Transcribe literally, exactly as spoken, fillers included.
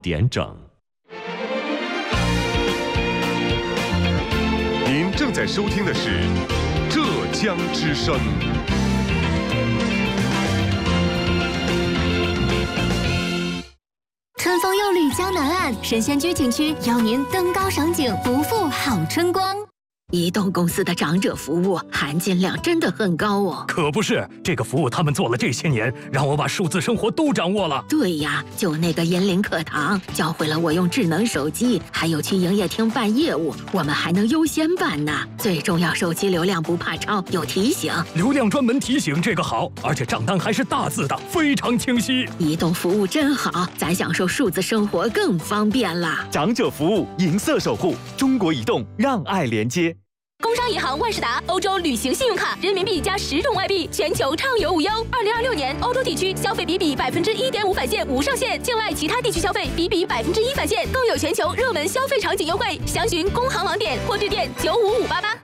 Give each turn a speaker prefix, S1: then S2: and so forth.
S1: 点整。
S2: 您正在收听的是浙江之声。
S3: 春风又绿江南岸，神仙居景区邀您登高赏景，不负好春光。
S4: 移动公司的长者服务含金量真的很高哦。
S5: 可不是，这个服务他们做了这些年，让我把数字生活都掌握了。
S4: 对呀，就那个银林课堂，教会了我用智能手机，还有去营业厅办业务，我们还能优先办呢。最重要，手机流量不怕超，有提醒。
S5: 流量专门提醒，这个好，而且账单还是大字的，非常清晰。
S4: 移动服务真好，咱享受数字生活更方便啦。
S6: 长者服务，银色守护，中国移动，让爱连接。
S7: 工商银行万事达欧洲旅行信用卡，人民币加十种外币，全球畅游无忧。二零二六年欧洲地区消费比比百分之一点五返现无上限，境外其他地区消费比比百分之一返现，更有全球热门消费场景优惠。详询工行网点或致电九五五八八。